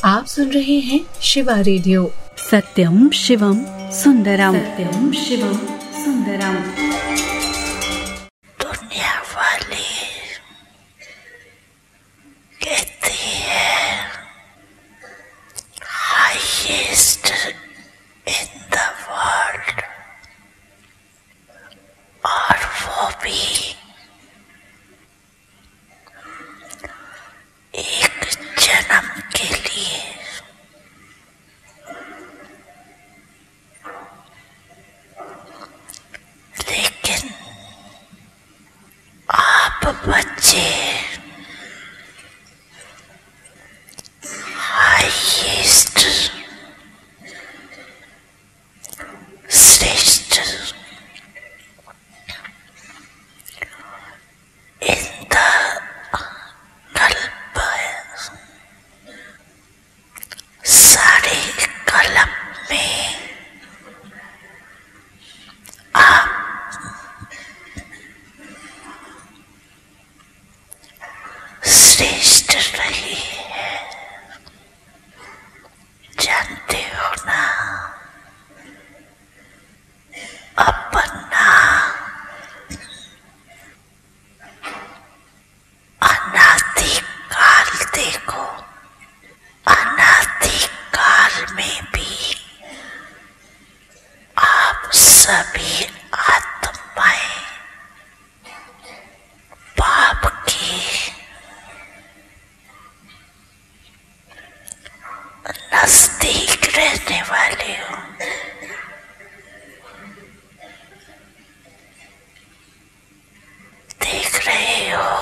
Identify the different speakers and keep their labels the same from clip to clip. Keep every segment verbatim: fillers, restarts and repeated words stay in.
Speaker 1: आप सुन रहे हैं शिवा रेडियो।
Speaker 2: सत्यम शिवम सुंदरम, सत्यम शिवम सुंदरम।
Speaker 3: दुनिया वाले कहते हैं हाईएस्ट इन द वर्ल्ड, और वो भी एक जन्म के लिए। लेकिन आप बच्चे हाईएस्ट श्रेष्ठ इन द कल्प सारे कलम में आप श्रेष्ठ रहे हैं। जानते हो ना, अपना अनादि काल देखो। अनादि काल में भी आप सभी आत्माएं पाप की नजदीक रहने वाले हो। देख रहे हो,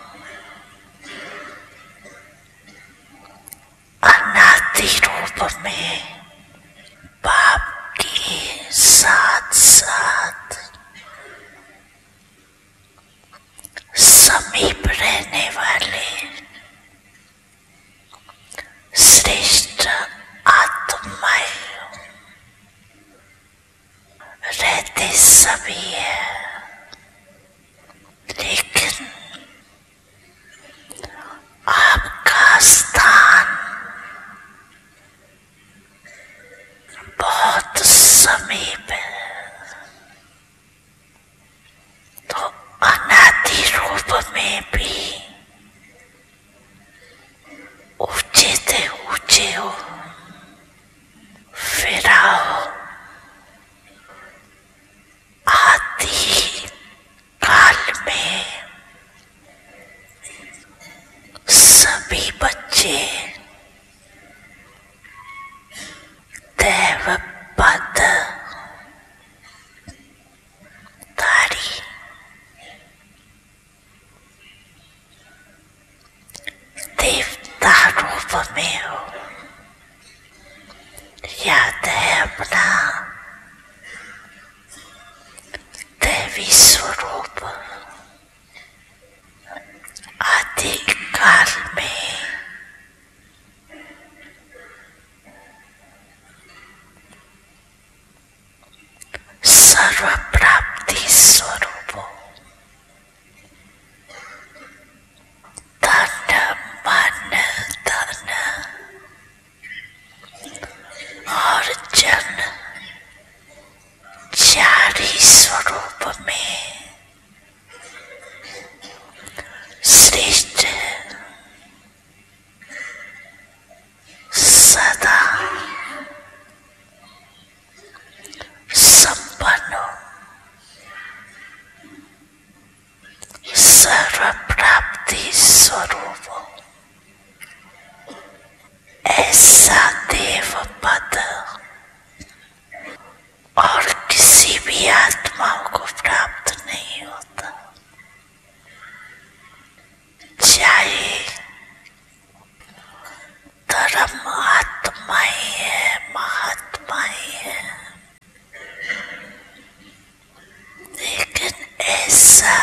Speaker 3: अनादि रूप में पाप के साथ साथ समीप रहने वाले श्रेष्ठ आत्माएं रहते सभी है। लेकिन आपका स्थान बहुत समीप है। तो अनादि रूप में भी ऊंचे से ऊंचे हो। फिर आओ आदि काल में सभी बच्चे देव पद धारी देवता रूप में हो। याद है अपना देवी स्वरूप। आदि काल में सर्व प्राप्ति स्वरूप हो। धन मन धन और जन चारी स्वरूप में श्रेष्ठ सदा संपन्न सर्व प्राप्ति स्वरूप ऐसा देव पद और किसी भी आत्माओं को प्राप्त नहीं होता। चाहे धर्म आत्माएं है, महात्माएं है, लेकिन ऐसा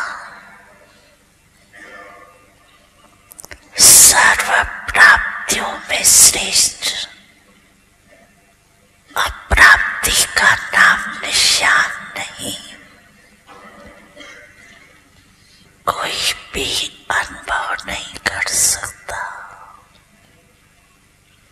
Speaker 3: सर्व प्राप्तियों में श्रेष्ठ अप्राप्ति का नाम निशान नहीं। कोई भी अनुभव नहीं कर सकता।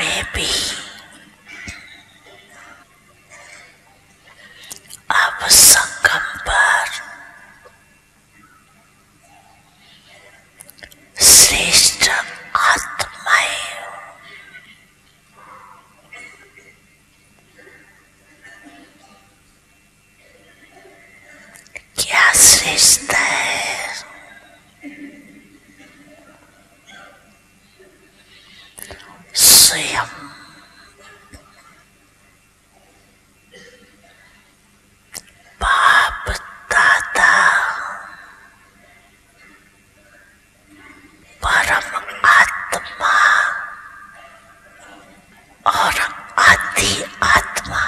Speaker 3: में भी अब संगम पर श्रेष्ठ आत्माएं हो। क्या श्रेष्ठ है? स्वयं बाप दादा परम आत्मा और आदि आत्मा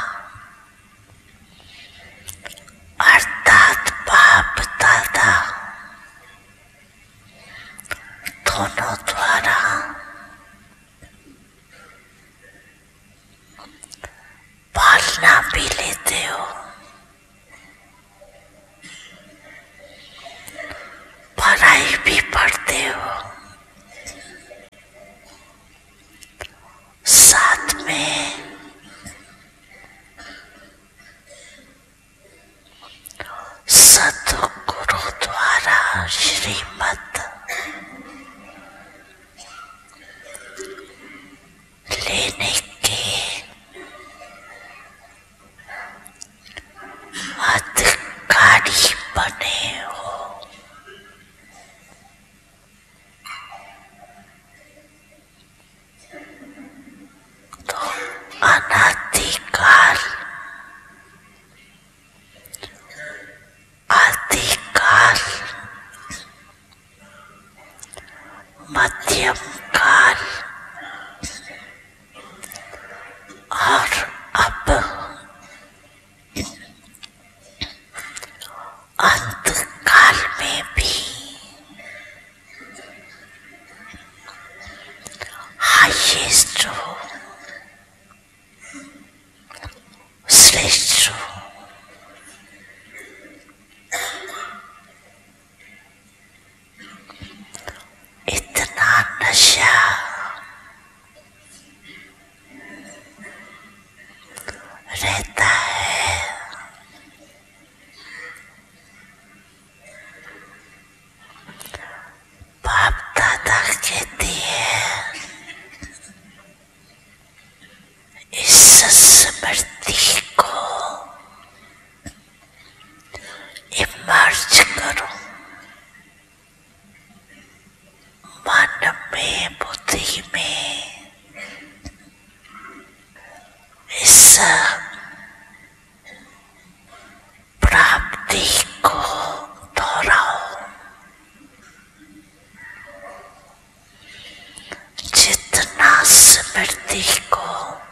Speaker 3: अर्थात बाप दादा दोनों द्वारा पालना भी लेते हो, पढ़ाई भी पढ़ते हो, साथ में सतगुरु द्वारा श्रीमत लेने के अधिकारी बने हो। तो अनादिकाल आदिकाल मध्यम काल और अब अंतकाल में भी हाईएस्ट हो, श्रेष्ठ हो। इतना नशा रहता है, बाप दादा कहते हैं इस स्मृति को इमर्ज करो मन में, बुद्धि में। इस प्राप्ति को दोहराओ। जितना स्मृति को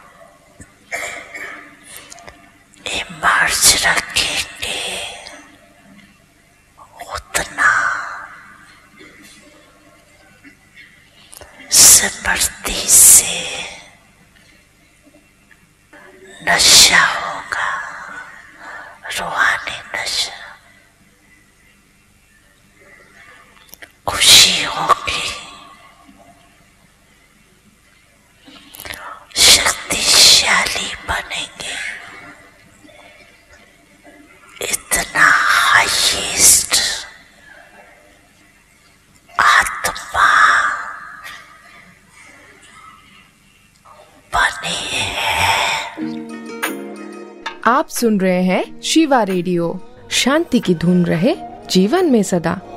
Speaker 3: इमर्ज रखेंगे उतना स्मृति से नशा होगा, रूहानी नशा। खुशी होगी, शक्तिशाली बनेंगे। इतना हाईएस्ट आत्मा बने हैं।
Speaker 4: आप सुन रहे हैं शिवा रेडियो। शांति की धुन रहे जीवन में सदा।